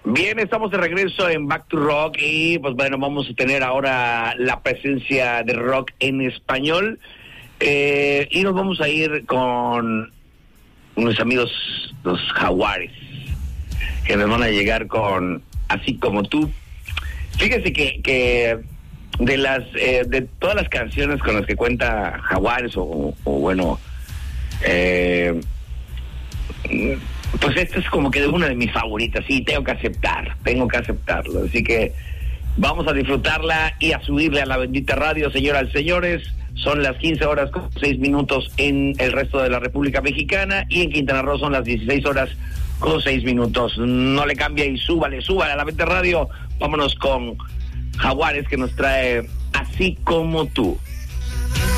Bien, estamos de regreso en Back to Rock y pues bueno, vamos a tener ahora la presencia de rock en español y nos vamos a ir con unos amigos, los Jaguares, que nos van a llegar con Así Como Tú. Fíjese que de todas las canciones con las que cuenta Jaguares o bueno, pues esta es como que de una de mis favoritas, sí, tengo que aceptarlo, así que vamos a disfrutarla y a subirle a la bendita radio, señoras y señores. Son las 15:06 en el resto de la República Mexicana y en Quintana Roo son las 16:06. No le cambie y súbale a la bendita radio. Vámonos con Jaguares, que nos trae Así Como Tú.